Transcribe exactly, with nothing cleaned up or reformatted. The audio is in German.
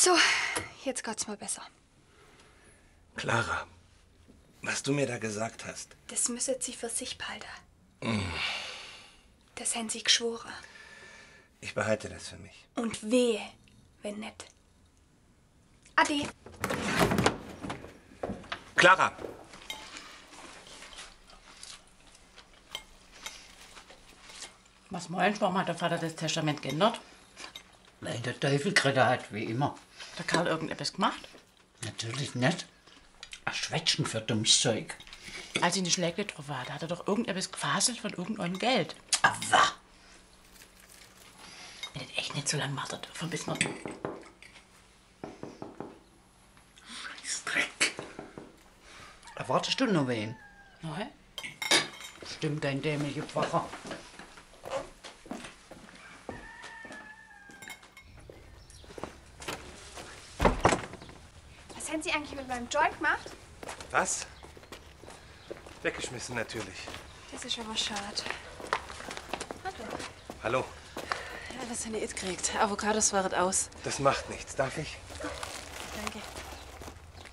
So, jetzt geht's mir besser. Clara, was du mir da gesagt hast. Das müssen Sie für sich behalten. Mm. Das haben Sie geschworen. Ich behalte das für mich. Und wehe, wenn nicht. Ade. Clara! Was meinst du, warum hat der Vater das Testament geändert? Weil der Teufel gerade hat, wie immer. Hat der Karl irgendetwas gemacht? Natürlich nicht. Ein Schwätzchen für dummes Zeug. Als ich in die Schläge drauf war, da hat er doch irgendetwas gefaselt von irgendeinem Geld. Aber Ich hätte echt nicht so lange warten dürfen, bis man... Scheißdreck. Erwartest du noch wen? Nein? Stimmt, dein dämlicher Pfarrer. Was haben Sie eigentlich mit meinem Joint gemacht? Was? Weggeschmissen natürlich. Das ist aber schade. Hallo. Hallo, Ja, das habe ich nicht gekriegt. Avocados waren aus. das macht nichts. Darf ich?